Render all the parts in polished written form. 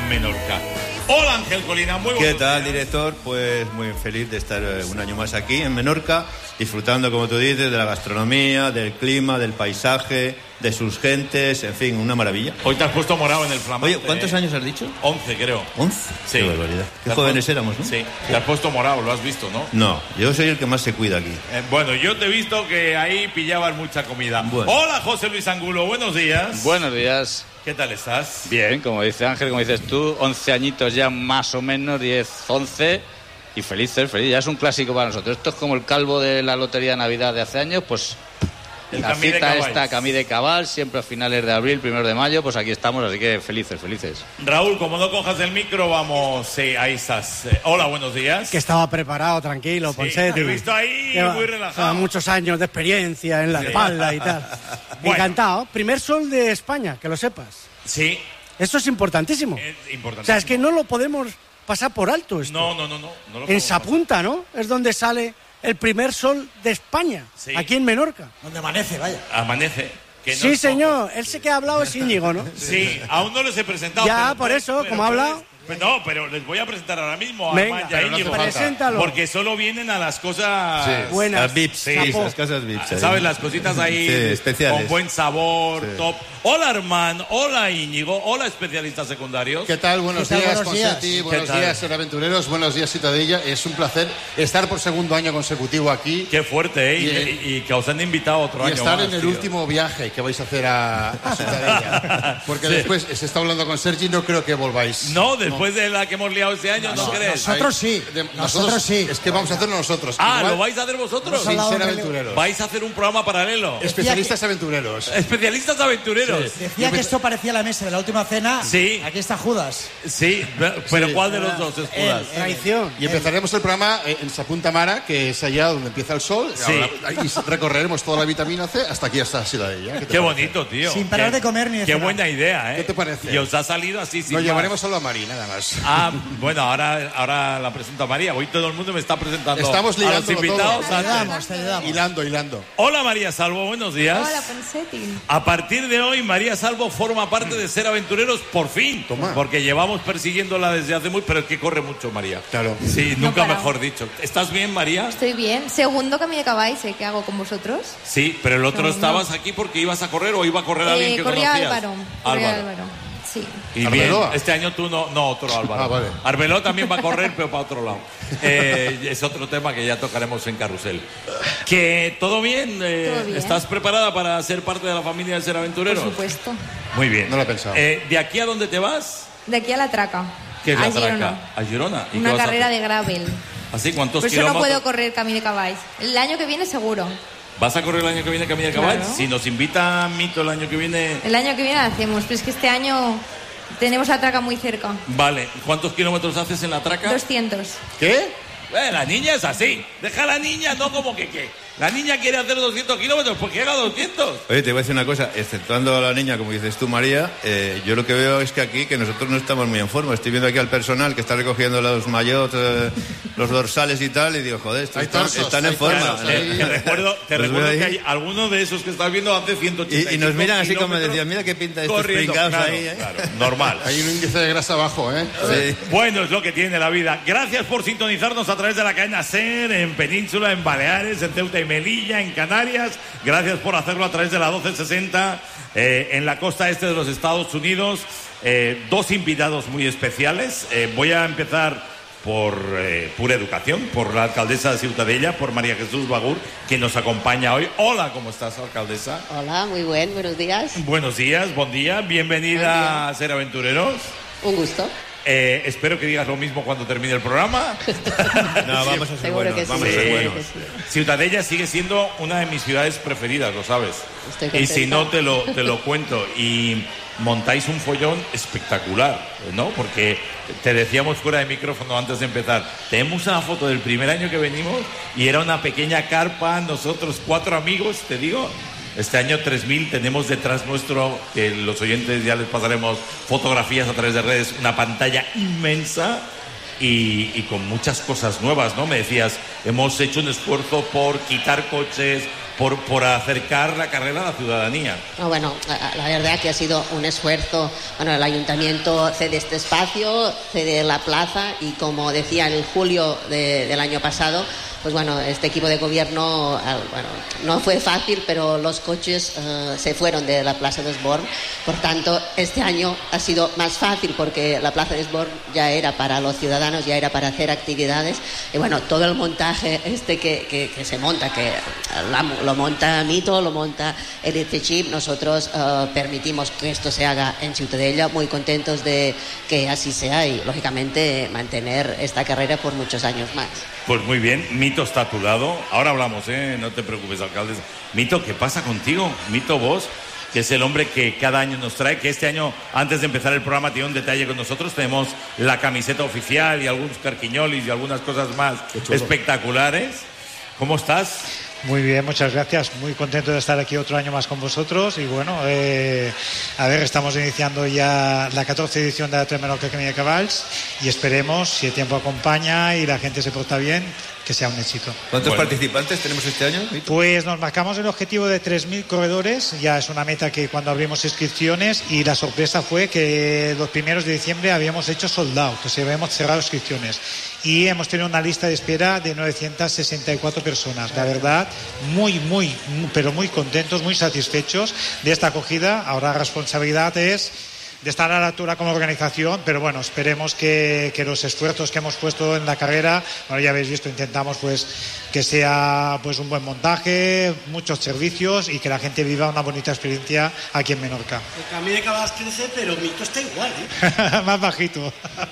en Menorca. Hola Ángel Colina, muy buenos ¿Qué tal, días. director? Pues muy feliz de estar un año más aquí en Menorca, disfrutando, como tú dices, de la gastronomía, del clima, del paisaje, de sus gentes, en fin, una maravilla. Hoy te has puesto morado en el flamante. Oye, ¿cuántos años has dicho? 11, creo. ¿11? Sí. Qué barbaridad. Qué jóvenes éramos, ¿no? Sí, te has puesto morado, lo has visto, ¿no? No, yo soy el que más se cuida aquí. Bueno, yo te he visto que ahí pillabas mucha comida. Bueno. Hola José Luis Angulo, buenos días. Buenos días. ¿Qué tal estás? Bien, como dice Ángel, como dices tú, 11 añitos ya más o menos, 10, 11 y felices, feliz. Ya es un clásico para nosotros. Esto es como el calvo de la Lotería de Navidad de hace años, pues El la Camí de cita Cabals. esta, Camí de Cabal, siempre a finales de abril, 1 de mayo, pues aquí estamos, así que felices, felices. Raúl, como no cojas el micro, vamos. Sí, ahí estás. Hola, buenos días. Que estaba preparado, tranquilo, Sí, Ponseti. te he visto ahí Lleva- muy relajado. lleva muchos años de experiencia en la espalda y tal. Bueno. Encantado. Primer sol de España, que lo sepas. Sí, Esto es importantísimo. es importante. O sea, es que no lo podemos pasar por alto esto. No lo En podemos Sapunta, ¿no? Es donde sale el primer sol de España, Sí. aquí en Menorca. Donde amanece, vaya. pasar. Amanece. Que no Sí, es poco. señor. Él sí que ha hablado es Íñigo, ¿no? Sí, aún no les he presentado. Ya, pero por eso, como ha hablado. No, pero les voy a presentar ahora mismo a Venga, Armand y a Íñigo. preséntalo. Porque solo vienen a las cosas... Buenas. Las VIPs, Sí, Chapo. las casas VIPs. ahí. ¿Sabes? Las cositas ahí Sí, especiales. con buen sabor, Sí. top. Hola Armand, hola Íñigo, hola especialistas secundarios. ¿Qué tal? Buenos ¿Qué tal? días, Buenos días. Ponseti. ¿Qué Buenos tal? días, Aventureros. Buenos días, Ciutadella. Es un placer estar por segundo año consecutivo aquí Qué fuerte, ¿eh? Y que os han invitado otro y año estar más, en el tío. último viaje que vais a hacer a Ciutadella. Porque después se está hablando con Sergi, no creo que volváis. No, después de la que hemos liado este año, ¿no crees? Nosotros sí. Nosotros sí. Es que vamos a hacerlo nosotros. Ah, Igual, ¿lo vais a hacer vosotros? sin hablado ser de- aventureros. ¿Vais a hacer un programa paralelo? Especialistas aventureros. Especialistas aventureros. Decía que esto parecía la mesa de la última cena. Sí. Aquí está Judas. Sí, pero ¿cuál de los dos es Judas? Traición. Y empezaremos el programa en Sapunta Mara, que es allá donde empieza el sol. Sí. Y recorreremos toda la vitamina C hasta aquí, hasta Ciutadella. ¿Qué te Qué parece? bonito, tío. Sin parar Qué- de comer ni de Qué cenar. buena idea, ¿eh? ¿Qué te parece? Y os ha salido así, sin Lo más. llevaremos solo a Mari, nada más. Ah, bueno, ahora la presento a María. Hoy todo el mundo me está presentando Estamos a los ligándolo invitados. Te antes. ayudamos, te ayudamos. Hilando. Hola María Salvo, buenos días. Hola, Ponseti. A partir de hoy, María Salvo forma parte de Ser Aventureros por fin. Toma. Porque llevamos persiguiéndola desde hace muy... Pero es que corre mucho, María. Claro. Sí, No nunca paramos. mejor dicho. ¿Estás bien, María? Estoy bien. Segundo Camí de Cabals, ¿qué hago con vosotros? Sí, pero el otro No, estabas aquí porque ibas a correr o iba a correr alguien que corría conocías. Álvaro. Corría Álvaro. Sí. Y bien, ¿Arbeloa? este año tú no, otro Álvaro. Ah, vale. Arbeloa también va a correr, pero para otro lado. Es otro tema que ya tocaremos en Carrusel. Que todo bien, Todo bien. ¿estás preparada para ser parte de la familia de Ser Por Aventureros? supuesto. Muy bien. No lo he pensado. ¿De aquí a dónde te vas? De aquí a la traca. ¿Qué es a la traca? Girona. ¿A Girona? ¿Y qué Una vas a carrera hacer? de gravel. ¿Así? ¿Cuántos Por eso no kilómetros? puedo correr Camí de Cabals. El año que viene seguro. ¿Vas a correr el año que viene Camino de Cabal? Claro. Si nos invita Mito el año que viene... El año que viene la hacemos, pero es que este año tenemos la traca muy cerca. Vale. ¿Cuántos kilómetros haces en la traca? 200. ¿Qué? La niña es así. Deja a la niña, no como que qué. La niña quiere hacer 200 kilómetros, pues que haga 200. Oye, te voy a decir una cosa, exceptuando a la niña, como dices tú, María, yo lo que veo es que aquí, que nosotros no estamos muy en forma. Estoy viendo aquí al personal que está recogiendo los maillots, los dorsales y tal, y digo, joder, estos Hay torsos, están en hay forma. torsos ahí. Te recuerdo Los veo ahí. que hay algunos de esos que estás viendo hace 180 Y nos miran así como decían, mira qué pinta estos corriendo. pringados Claro, ahí, ¿eh? claro, normal. Hay un índice de grasa bajo, ¿eh? Sí. Bueno, es lo que tiene la vida. Gracias por sintonizarnos a través de la cadena SER, en Península, en Baleares, en Ceuta y Melilla, en Canarias. Gracias por hacerlo a través de la 1260 en la costa este de los Estados Unidos. Dos invitados muy especiales. Voy a empezar por Pura Educación, por la alcaldesa de Ciutadella, por María Jesús Bagur, que nos acompaña hoy. Hola, ¿cómo estás, alcaldesa? Hola, muy buen, buenos días. Buenos días, buen día. Bienvenida a Ser Aventureros. Un gusto. Espero que digas lo mismo cuando termine el programa. No, vamos a ser Seguro buenos, que sí, vamos a ser seguro buenos. que sí. Ciutadella sigue siendo una de mis ciudades preferidas, lo sabes. Estoy Y contenta. si no, te lo cuento. Y montáis un follón espectacular, ¿no? Porque te decíamos fuera de micrófono antes de empezar, tenemos una foto del primer año que venimos y era una pequeña carpa, nosotros 4 amigos, te digo. Este año 3000 tenemos detrás nuestro, que los oyentes ya les pasaremos fotografías a través de redes, una pantalla inmensa y con muchas cosas nuevas, ¿no? Me decías, hemos hecho un esfuerzo por quitar coches, por acercar la carrera a la ciudadanía. No, bueno, la verdad que ha sido un esfuerzo. Bueno, el ayuntamiento cede este espacio, cede la plaza y como decía en julio del año pasado, pues bueno, este equipo de gobierno, bueno, no fue fácil, pero los coches se fueron de la Plaza de Osborne. Por tanto, este año ha sido más fácil porque la Plaza de Osborne ya era para los ciudadanos, ya era para hacer actividades. Y bueno, todo el montaje que se monta, que lo monta Mito, lo monta Elite Chip, nosotros permitimos que esto se haga en Ciutadella, muy contentos de que así sea y, lógicamente, mantener esta carrera por muchos años más. Pues muy bien, Mito está a tu lado. Ahora hablamos, no te preocupes, alcalde. Mito, ¿qué pasa contigo? Mito, vos, que es el hombre que cada año nos trae, que este año, antes de empezar el programa, tiene un detalle con nosotros. Tenemos la camiseta oficial y algunos carquiñolis y algunas cosas más espectaculares. ¿Cómo estás? Muy bien, muchas gracias. Muy contento de estar aquí otro año más con vosotros. Y bueno, a ver, estamos iniciando ya la 14ª edición de la Tres Menorca Camí de Cavalls y esperemos, si el tiempo acompaña y la gente se porta bien, que sea un éxito. ¿Cuántos participantes tenemos este año, Mito? Pues nos marcamos el objetivo de 3.000 corredores. Ya es una meta que cuando abrimos inscripciones, y la sorpresa fue que los primeros de diciembre habíamos hecho sold out, o sea, habíamos cerrado inscripciones. Y hemos tenido una lista de espera de 964 personas. La verdad, pero muy contentos, muy satisfechos de esta acogida. Ahora la responsabilidad es de estar a la altura como organización, pero bueno, esperemos que los esfuerzos que hemos puesto en la carrera, bueno, ya habéis visto, intentamos pues que sea pues un buen montaje, muchos servicios y que la gente viva una bonita experiencia aquí en Menorca. El Camí de Cavalls crece, pero Mito está igual, ¿eh? Más bajito.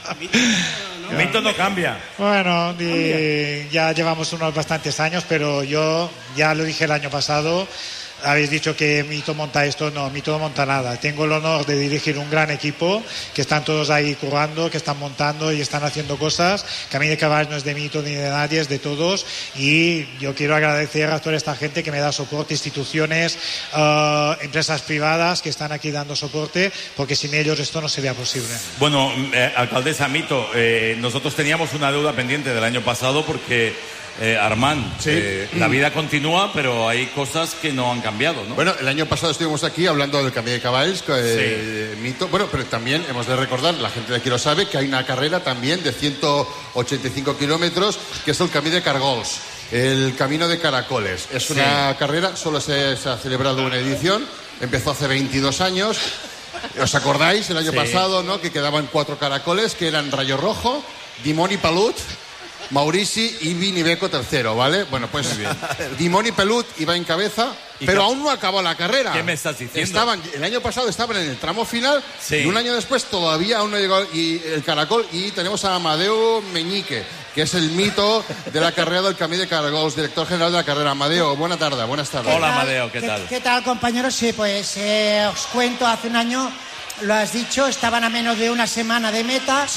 Mito no cambia. Bueno, ya llevamos unos bastantes años, pero yo ya lo dije el año pasado. Habéis dicho que Mito monta esto, no, Mito no monta nada. Tengo el honor de dirigir un gran equipo, que están todos ahí currando, que están montando y están haciendo cosas. Camí de Cavalls no es de Mito ni de nadie, es de todos. Y yo quiero agradecer a toda esta gente que me da soporte, instituciones, empresas privadas que están aquí dando soporte, porque sin ellos esto no sería posible. Bueno, alcaldesa Mito, nosotros teníamos una deuda pendiente del año pasado porque... Armand, la vida continúa, pero hay cosas que no han cambiado, ¿no? Bueno, el año pasado estuvimos aquí hablando del Camí de Cavalls, Mito. Bueno, pero también hemos de recordar, la gente de aquí lo sabe, que hay una carrera también de 185 kilómetros, que es el Camí de Cargols, el Camino de Caracoles. Es una carrera, solo se ha celebrado una edición, empezó hace 22 años. ¿Os acordáis el año pasado, no? Que quedaban 4 caracoles, que eran Rayo Rojo, Dimoni Pelut, Maurici y Vinibeco tercero, ¿vale? Bueno, pues Dimoni Pelut iba en cabeza, pero aún no acabó la carrera. ¿Qué me estás diciendo? El año pasado estaban en el tramo final y un año después todavía aún no llegó el caracol, y tenemos a Amadeo Meñique, que es el mito de la carrera del Camí de Cargols, director general de la carrera. Amadeo, buenas tardes. Hola, Amadeo, ¿qué tal? ¿Qué tal, compañeros? Sí, pues os cuento, hace un año... Lo has dicho, estaban a menos de una semana de meta,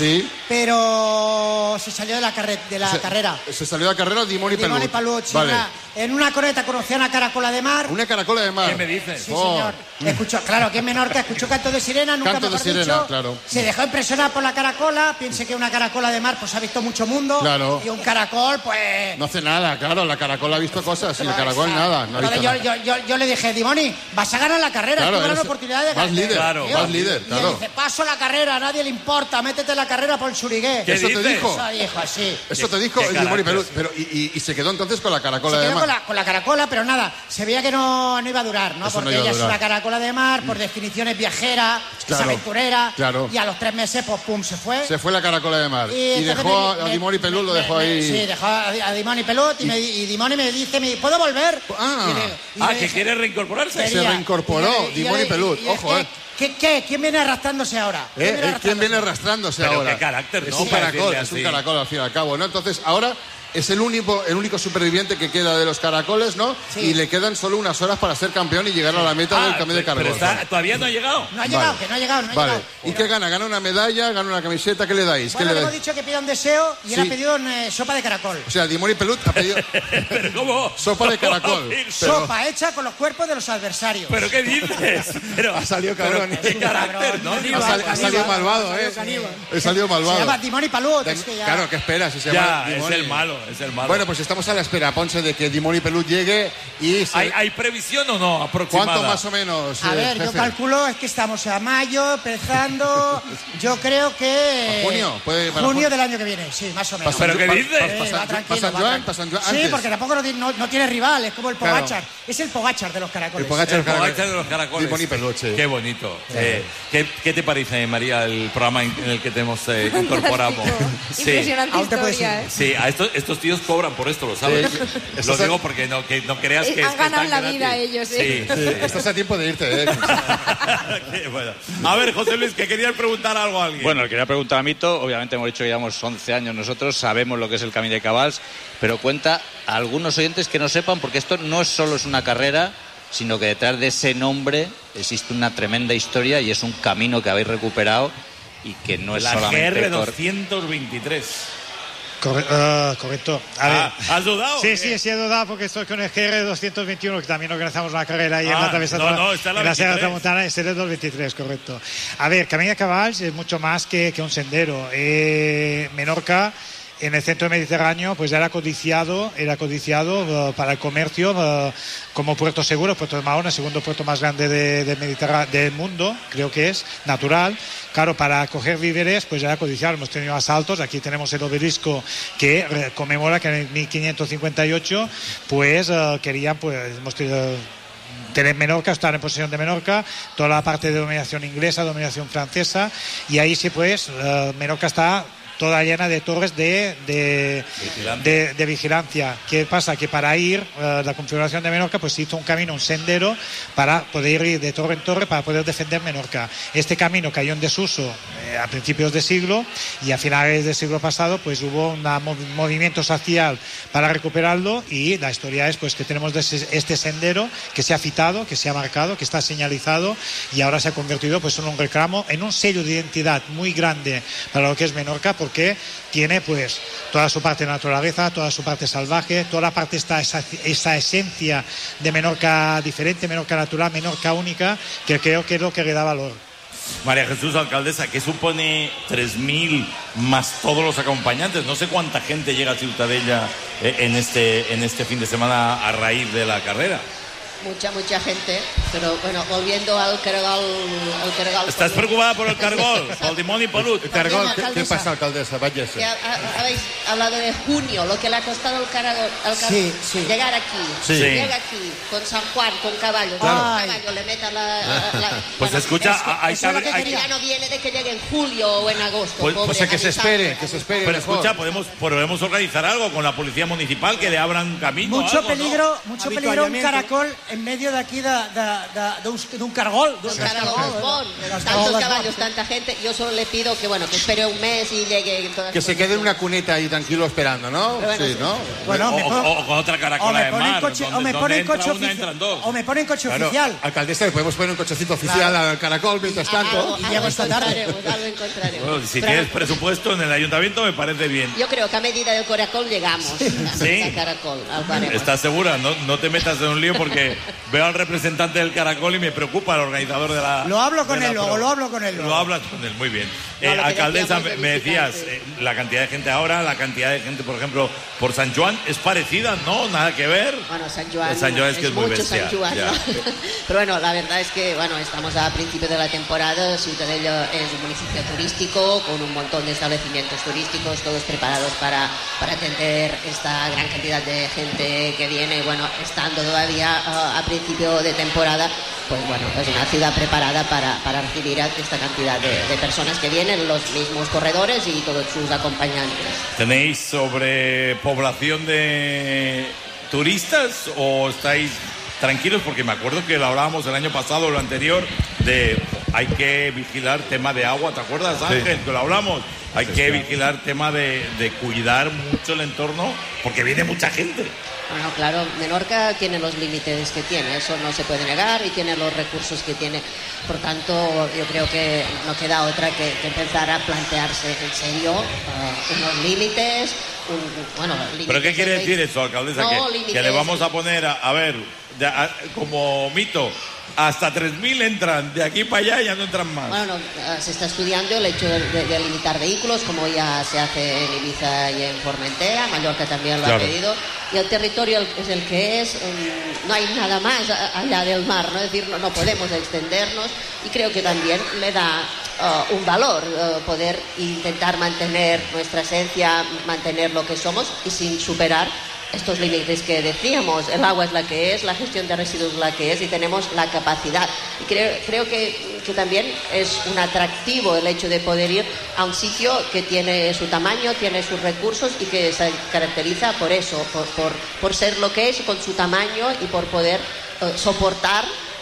pero se salió de la carrera. Se salió de la carrera Dimoni Pelut. Sí, vale. En una coreta conocí a una caracola de mar. ¿Una caracola de mar? ¿Qué me dices? Sí, señor. Escuchó, claro, aquí en Menorca escuchó canto de sirena, nunca mejor dicho. Claro. Se dejó impresionar por la caracola. Piense que una caracola de mar pues ha visto mucho mundo. Claro. Y un caracol, pues... No hace nada, claro, la caracola ha visto cosas y el caracol nada. No yo le dije, Dimoni, vas a ganar la carrera, claro, es tu gran oportunidad de ganar. Vas líder, Y él dice, paso la carrera, a nadie le importa, métete en la carrera por el Xurigué. ¿Eso te dijo? Eso dijo así. Eso te dijo el Dimoni Pelut. Pero, y se quedó entonces con la caracola de mar. Se quedó con la caracola, pero nada, se veía que no iba a durar, ¿no? Eso porque ella es una caracola de mar, por definición es viajera, es aventurera. Claro. Y a los 3 meses, pues pum, se fue. Se fue la caracola de mar. Y dejó a Dimoni Pelut, lo dejó ahí. Sí, dejó a Dimoni Pelut y Dimoni me dice, ¿puedo volver? Que quiere reincorporarse. Se reincorporó Dimoni Pelut, ojo, ¿Quién viene arrastrándose ahora? ¿Quién viene arrastrándose ahora? ¿Qué carácter, no? Es un caracol al fin y al cabo, ¿no? Entonces, ahora es el único superviviente que queda de los caracoles, ¿no? Sí. Y le quedan solo unas horas para ser campeón y llegar a la meta del Camí de Cargols. Pero todavía no ha llegado. No ha llegado. Vale. ¿Y qué gana? ¿Gana una medalla? ¿Gana una camiseta? ¿Qué le dais? Bueno, le hemos dicho que pida un deseo y él ha pedido sopa de caracol. O sea, Dimoni Pelut ha pedido... ¿Pero cómo? Sopa de caracol. Sopa hecha con los cuerpos de los adversarios. ¿Pero qué dices? Ha salido cabrón. ¿Qué carácter, no? Ha salido malvado, ¿eh? Ha salido malvado. Se llama Dimoni Pelut. Claro, ¿qué esperas? Es el malo. es el malo. Bueno, pues estamos a la espera, Ponce, de que Dimoni Pelut llegue y... ¿Hay previsión o no aproximada? ¿Cuánto más o menos, A ver, jefe? yo calculo, es que estamos a mayo, empezando, yo creo que... ¿Junio? Junio del año que viene, sí, más o menos. ¿Pero qué dices? ¿Pasan Joan Sí, antes? porque tampoco no tiene rival, es como el Claro. Pogačar. Es el Pogačar de los caracoles. El Pogačar de los caracoles. Dimoni Pelut, sí. Qué bonito. ¿Qué te parece, María, el programa en el que te hemos incorporado? Impresionante Aún te puedes historia, ir. Sí, a estos tíos cobran por esto, lo sabes. Lo digo porque no creas que Han es que ganado están la vida gratis. ellos, Sí. Estás a tiempo de irte, Qué bueno. A ver, José Luis, que querías preguntar algo a alguien. Bueno, le quería preguntar a Mito, obviamente hemos dicho que llevamos 11 años nosotros, sabemos lo que es el Camí de Cabals, pero cuenta a algunos oyentes que no sepan, porque esto no es solo una carrera, sino que detrás de ese nombre existe una tremenda historia y es un camino que habéis recuperado y que no es la solamente... GR223. Correcto. A ver. ¿Has dudado? Sí, he dudado porque estoy con el GR221, que también organizamos una carrera ahí en la travesera. Está en la Sierra 23. Tramontana, es el 223, correcto. A ver, Camí de Cabals es mucho más que un sendero. Menorca, en el centro mediterráneo, pues era codiciado para el comercio como puerto seguro. Puerto de Mahón, el segundo puerto más grande del mundo, creo que es, natural. Claro, para coger víveres, pues era codiciado. Hemos tenido asaltos. Aquí tenemos el obelisco que conmemora que en el 1558, pues querían, pues hemos tenido... tener Menorca, estar en posesión de Menorca, toda la parte de dominación inglesa, dominación francesa, y ahí sí, pues Menorca está toda llena de torres de vigilancia. ¿Qué pasa? Que para ir, la configuración de Menorca, pues se hizo un camino, un sendero, para poder ir de torre en torre, para poder defender Menorca. Este camino cayó en desuso a principios de siglo, y a finales del siglo pasado, pues hubo un movimiento social para recuperarlo, y la historia es pues que tenemos este sendero que se ha fitado, que se ha marcado, que está señalizado, y ahora se ha convertido pues en un reclamo, en un sello de identidad muy grande para lo que es Menorca, porque tiene pues toda su parte de naturaleza, toda su parte salvaje, toda la parte esa esencia de Menorca diferente, Menorca natural, Menorca única, que creo que es lo que le da valor. María Jesús, alcaldesa, ¿qué supone 3.000 más todos los acompañantes? No sé cuánta gente llega a Ciutadella en este fin de semana a raíz de la carrera. Mucha gente, pero bueno, volviendo al cargol. ¿Estás preocupada por el cargol? Por el Dimoni Pelut. El cargol, ¿qué pasa, alcaldesa? Váyase. Habéis hablado de junio, lo que le ha costado al cargol Sí. llegar aquí. Sí. Llega aquí, con San Juan, con caballos. Claro. Con caballo le meta Pues bueno, escucha, hay eso es lo que hay- quería. ya no viene de que llegue en julio o en agosto. Pues pobre, que se espere. Pero mejor. escucha, podemos organizar algo con la policía municipal, que le abran camino. Mucho algo, ¿no? peligro, un caracol en medio de aquí de un cargol. Los caragol, tantos caballos, tanta gente. Yo solo le pido que bueno, que espere un mes y llegue en todas Que se quede en una cuneta ahí tranquilo esperando, ¿no? Pero bueno, Sí, sí. ¿no? Bueno, O con otra caracola de mar. o me ponen coche oficial. Alcaldesa, le podemos poner un cochecito oficial al caracol mientras tanto. Y llego esta tarde. Algo encontraremos. Bueno, si Pero tienes presupuesto en el ayuntamiento, me parece bien. yo creo que a medida del caracol llegamos. ¿Sí? Al caracol, al baremo. ¿Estás segura? No te metas en un lío, porque veo al representante del caracol y me preocupa el organizador de la... Lo hablo con de la él luego, prueba. lo hablo con él luego. Lo hablas con él, muy bien. No, lo que Alcaldesa, decíamos de me decías, visitantes. la cantidad de gente ahora, la cantidad de gente, por ejemplo, por San Juan, es parecida, ¿no? Nada que ver. Bueno, San Juan, San Juan es que es muy mucho bestial, San Juan, ya. ¿no? Pero bueno, la verdad es que bueno, estamos a principio de la temporada. Ciutadella es un municipio turístico con un montón de establecimientos turísticos, todos preparados para atender esta gran cantidad de gente que viene. Bueno, estando todavía a principio de temporada, pues bueno, es una ciudad preparada para recibir a esta cantidad de personas que vienen, los mismos corredores y todos sus acompañantes. ¿Tenéis sobrepoblación de turistas o estáis tranquilos? Porque me acuerdo que lo hablábamos el año pasado o lo anterior de hay que vigilar tema de agua, ¿te acuerdas, Ángel? Que lo hablamos. Hay que vigilar tema de cuidar mucho el entorno porque viene mucha gente. Bueno, claro, Menorca tiene los límites que tiene, eso no se puede negar, y tiene los recursos que tiene. Por tanto, yo creo que no queda otra que empezar a plantearse en serio unos límites. ¿Pero qué quiere decir eso, alcaldesa? No, que límites. le vamos a poner, a ver, como mito, hasta 3.000 entran, de aquí para allá ya no entran más. Bueno, se está estudiando el hecho de limitar vehículos, como ya se hace en Ibiza y en Formentera. Mallorca también lo ha pedido. Y el territorio es el que es, no hay nada más allá del mar, ¿no? Es decir, no podemos extendernos, y creo que también le da un valor poder intentar mantener nuestra esencia, mantener lo que somos y sin superar estos límites que decíamos. El agua es la que es, la gestión de residuos es la que es, y tenemos la capacidad. Y creo que también es un atractivo el hecho de poder ir a un sitio que tiene su tamaño, tiene sus recursos y que se caracteriza por eso, por ser lo que es, con su tamaño, y por poder soportar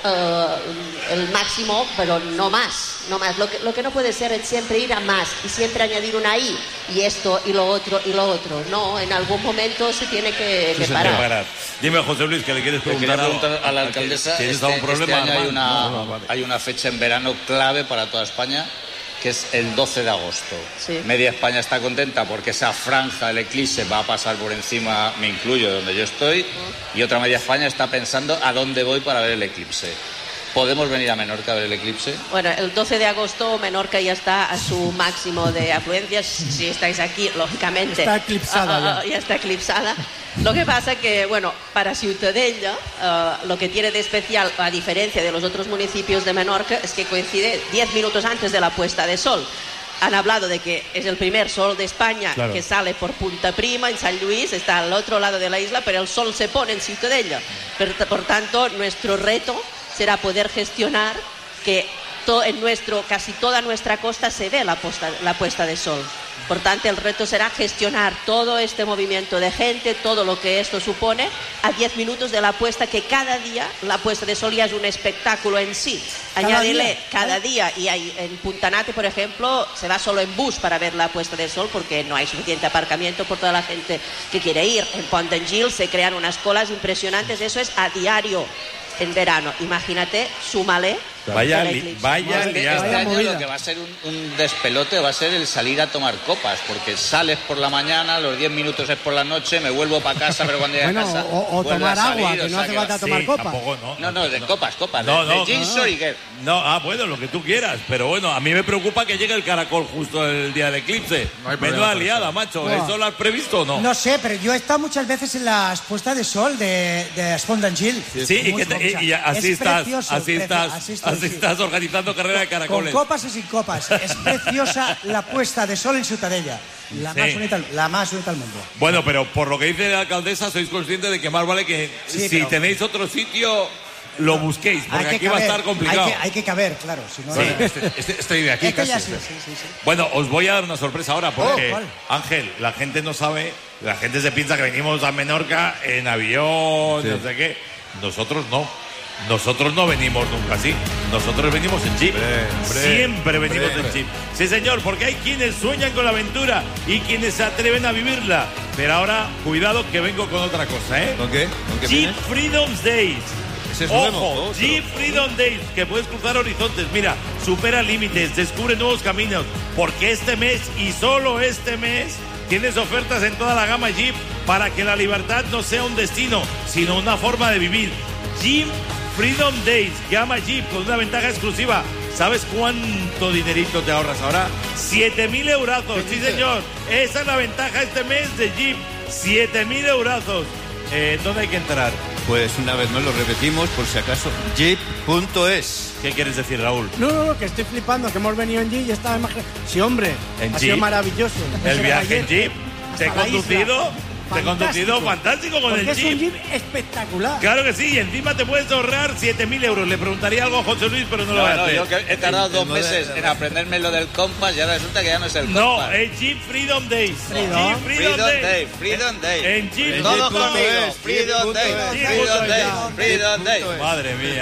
el máximo, pero no más. Lo que no puede ser es siempre ir a más y siempre añadir una I, y esto y lo otro y lo otro. No, en algún momento se tiene que parar. Dime, José Luis, que le quieres preguntar a la alcaldesa. ¿Tienes algún problema? Este año hay una fecha en verano clave para toda España, que es el 12 de agosto. Sí. Media España está contenta porque esa franja del eclipse va a pasar por encima, me incluyo, donde yo estoy, y otra media España está pensando a dónde voy para ver el eclipse. ¿Podemos venir a Menorca a ver el eclipse? Bueno, el 12 de agosto Menorca ya está a su máximo de afluencias. Si estáis aquí, lógicamente... Está eclipsada ya está eclipsada. Lo que pasa que, bueno, para Ciutadella, lo que tiene de especial, a diferencia de los otros municipios de Menorca, es que coincide 10 minutos antes de la puesta de sol. Han hablado de que es el primer sol de España, claro, que sale por Punta Prima, en San Luis, está al otro lado de la isla, pero el sol se pone en Ciutadella. Por tanto, nuestro reto será poder gestionar que casi toda nuestra costa se ve la puesta de sol. Por tanto, el reto será gestionar todo este movimiento de gente, todo lo que esto supone, a 10 minutos de la puesta, que cada día la puesta de sol ya es un espectáculo en sí. Añádele cada día, y en Puntanate, por ejemplo, se va solo en bus para ver la puesta de sol porque no hay suficiente aparcamiento por toda la gente que quiere ir. En Pont d'Angil se crean unas colas impresionantes, eso es a diario en verano. Imagínate, súmale. Vaya liada. Este año lo que va a ser un despelote va a ser el salir a tomar copas, porque sales por la mañana, los 10 minutos es por la noche, me vuelvo para casa, pero cuando llegue a casa... O tomar agua, que no hace falta tomar copas. No, de copas, de gin Soriger. Bueno, lo que tú quieras, pero bueno, a mí me preocupa que llegue el caracol justo el día del eclipse. Menuda liada, macho. No. ¿Eso lo has previsto o no? No sé, pero yo he estado muchas veces en las puestas de sol de Pont d'Angil. Sí, y así estás organizando carrera de caracoles. Con copas o sin copas. Es preciosa la puesta de sol en Ciutadella. La más bonita del mundo. Bueno, pero por lo que dice la alcaldesa, sois conscientes de que más vale que si tenéis otro sitio, lo busquéis, porque aquí va a estar complicado. Hay que caber, claro. Si no, estoy de aquí casi. Sí. Bueno, os voy a dar una sorpresa ahora, porque, Ángel, la gente no sabe, la gente se piensa que venimos a Menorca en avión, no sé qué. Nosotros no venimos nunca así. Nosotros venimos en jeep. Siempre venimos en jeep. Sí, señor, porque hay quienes sueñan con la aventura y quienes se atreven a vivirla. Pero ahora, cuidado que vengo con otra cosa, ¿eh? ¿Con qué? Jeep Freedom Days. Es Ojo, Jeep Freedom Days, que puedes cruzar horizontes. Mira, supera límites, descubre nuevos caminos. Porque este mes, y solo este mes, tienes ofertas en toda la gama Jeep para que la libertad no sea un destino, sino una forma de vivir. Jeep Freedom Days, gama Jeep con una ventaja exclusiva. ¿Sabes cuánto dinerito te ahorras ahora? 7.000 eurazos, sí señor. Esa es la ventaja este mes de Jeep. 7.000 eurazos. ¿Dónde hay que entrar? Pues una vez más lo repetimos, por si acaso, jeep.es. ¿Qué quieres decir, Raúl? No, que estoy flipando, que hemos venido en Jeep y estaba imaginando. Sí, hombre, ha sido maravilloso. El viaje en Jeep. Te he conducido fantástico con el Jeep. Es un Jeep espectacular. Claro que sí, y encima te puedes ahorrar 7.000 euros. Le preguntaría algo a José Luis, pero no lo voy a hacer. Yo que he tardado 2 meses en aprenderme lo del Compass y ahora resulta que ya no es el Compass. No, es Jeep Freedom Days. Freedom Days. En Jeep. Todos conmigo. Freedom Days. Madre mía.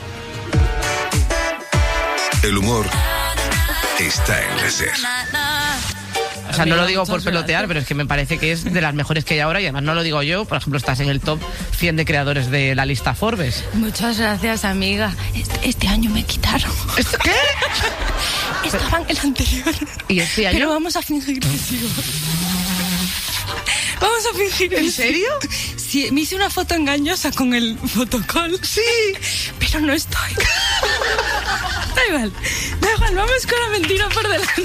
El humor está en la SER. O sea, no lo digo por pelotear, pero es que me parece que es de las mejores que hay ahora, y además no lo digo yo. Por ejemplo, estás en el top 100 de creadores de la lista Forbes. Muchas gracias, amiga. Este año me quitaron. ¿Qué? Estaba en el anterior. ¿Y este año? Pero vamos a fingir que sigo. Vamos a fingir. ¿En serio? Sí, me hice una foto engañosa con el fotocall. Sí. Pero no estoy. Da igual, vamos con la mentira por delante.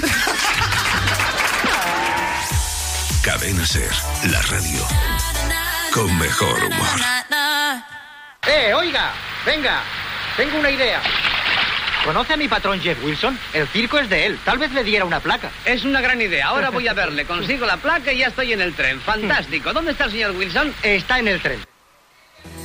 Cadena Ser, la radio con mejor humor. Oiga, venga, tengo una idea. ¿Conoce a mi patrón Jeff Wilson? El circo es de él, tal vez le diera una placa. Es una gran idea, ahora voy a verle, consigo la placa y ya estoy en el tren. Fantástico. ¿Dónde está el señor Wilson? Está en el tren.